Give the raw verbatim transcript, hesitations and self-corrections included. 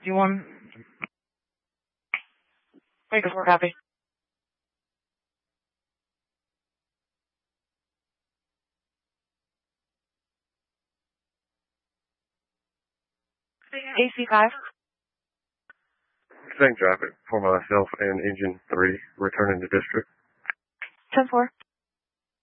Do you want... Wait, four copy. A C five. Same traffic for myself and engine three returning to district. ten four.